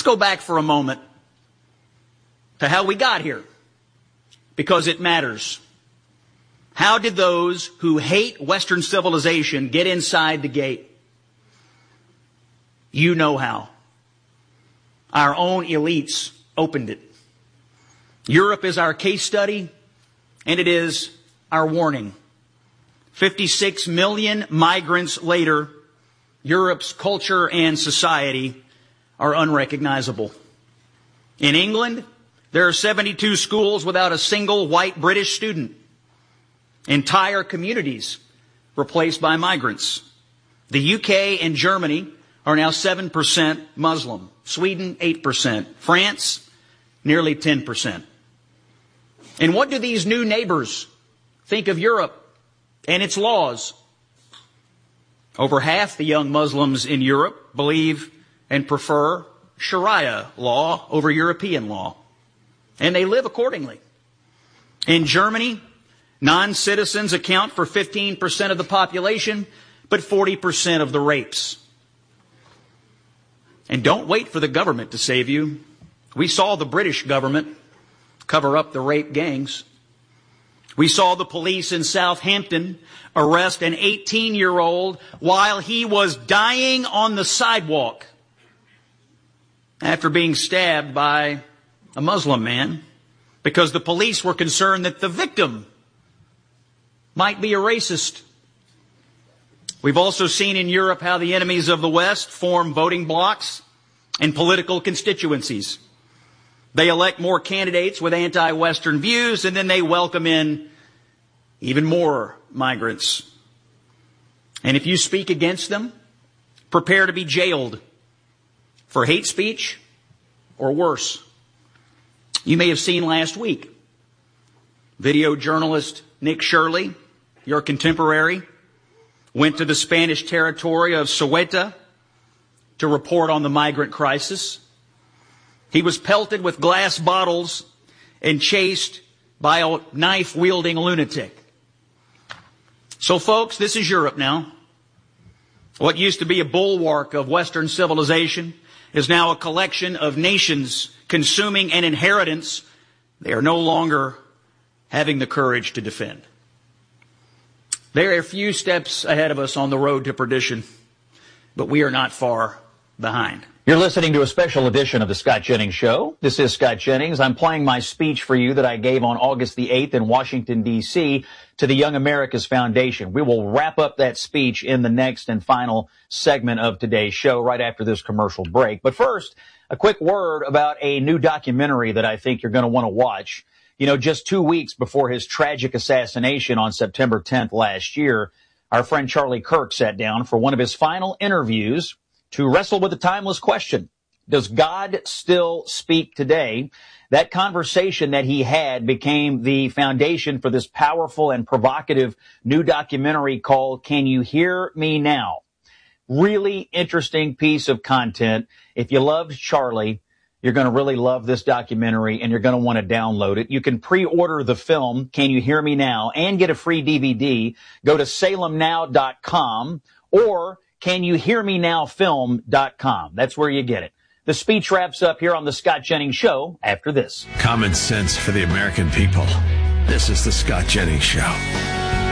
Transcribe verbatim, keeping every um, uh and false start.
go back for a moment to how we got here, because it matters. How did those who hate Western civilization get inside the gate? You know how. Our own elites opened it. Europe is our case study, and it is our warning. fifty-six million migrants later, Europe's culture and society are unrecognizable. In England, there are seventy-two schools without a single white British student. Entire communities replaced by migrants. The U K and Germany are now seven percent Muslim. Sweden, eight percent. France, nearly ten percent. And what do these new neighbors think of Europe and its laws? Over half the young Muslims in Europe believe and prefer Sharia law over European law. And they live accordingly. In Germany, non-citizens account for fifteen percent of the population, but forty percent of the rapes. And don't wait for the government to save you. We saw the British government cover up the rape gangs. We saw the police in Southampton arrest an eighteen-year-old while he was dying on the sidewalk after being stabbed by a Muslim man, because the police were concerned that the victim might be a racist. We've also seen in Europe how the enemies of the West form voting blocs and political constituencies. They elect more candidates with anti-Western views, and then they welcome in even more migrants. And if you speak against them, prepare to be jailed for hate speech or worse. You may have seen last week, video journalist Nick Shirley, your contemporary, went to the Spanish territory of Ceuta to report on the migrant crisis. He was pelted with glass bottles and chased by a knife-wielding lunatic. So, folks, this is Europe now. What used to be a bulwark of Western civilization is now a collection of nations consuming an inheritance they are no longer having the courage to defend. There are a few steps ahead of us on the road to perdition, but we are not far behind. You're listening to a special edition of the Scott Jennings Show. This is Scott Jennings. I'm playing my speech for you that I gave on August the eighth in Washington, D C to the Young America's Foundation. We will wrap up that speech in the next and final segment of today's show right after this commercial break. But first, a quick word about a new documentary that I think you're going to want to watch. You know, just two weeks before his tragic assassination on September tenth last year, our friend Charlie Kirk sat down for one of his final interviews to wrestle with the timeless question: does God still speak today? That conversation that he had became the foundation for this powerful and provocative new documentary called Can You Hear Me Now? Really interesting piece of content. If you loved Charlie, you're going to really love this documentary, and you're going to want to download it. You can pre-order the film, Can You Hear Me Now, and get a free D V D. Go to salem now dot com or can you hear me now film dot com. That's where you get it. The speech wraps up here on the Scott Jennings Show after this. Common sense for the American people. This is the Scott Jennings Show.